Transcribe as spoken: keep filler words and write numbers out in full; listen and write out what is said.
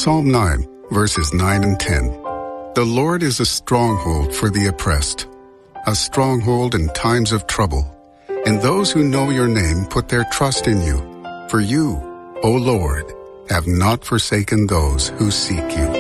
Psalm nine, verses nine and ten. The Lord is a stronghold for the oppressed, a stronghold in times of trouble. And those who know your name put their trust in you. For you, O Lord, have not forsaken those who seek you.